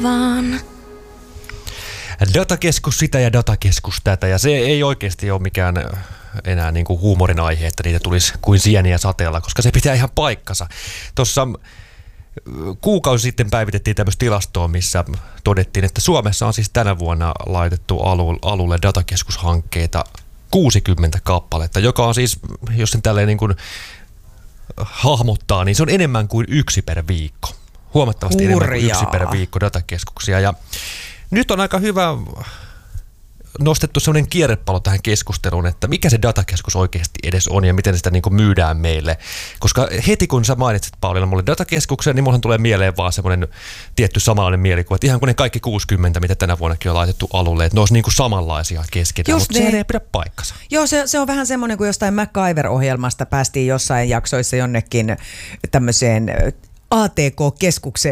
Vaan. Datakeskus sitä ja datakeskus tätä, ja se ei oikeasti ole mikään enää niin kuin huumorin aihe, että niitä tulisi kuin sieniä sateella, koska se pitää ihan paikkansa. Tuossa kuukausi sitten päivitettiin tämmöistä tilastoa, missä todettiin, että Suomessa on siis tänä vuonna laitettu alulle datakeskushankkeita 60 kappaletta, joka on siis, jos sen tälleen niin kuin hahmottaa, niin se on enemmän kuin 1 per viikko. Huomattavasti enemmän kuin 1 per viikko datakeskuksia. Ja nyt on aika hyvä nostettu sellainen kierrepallo tähän keskusteluun, että mikä se datakeskus oikeasti edes on ja miten sitä niin kuin myydään meille. Koska heti kun sä mainitsit, Pauliina, mulle datakeskuksen, niin mullahan tulee mieleen vaan semmoinen tietty samanlainen mielikuva, että ihan kuin ne kaikki 60, mitä tänä vuonnakin on laitettu alulle, että ne olisi niin kuin samanlaisia keskenään, mutta se ei pidä paikkansa. Joo, se on vähän semmoinen kuin jostain MacGyver-ohjelmasta päästiin jossain jaksoissa jonnekin tämmöiseen ATK-keskukseen,